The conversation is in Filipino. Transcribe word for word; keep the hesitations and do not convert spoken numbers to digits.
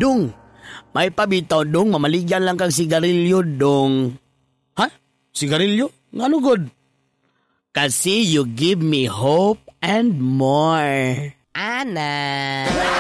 Dong, may pabitaw dong, mamaligyan lang kang sigarilyo dong. Ha? Sigarilyo? Nga lugod? Kasi you give me hope and more. Ana.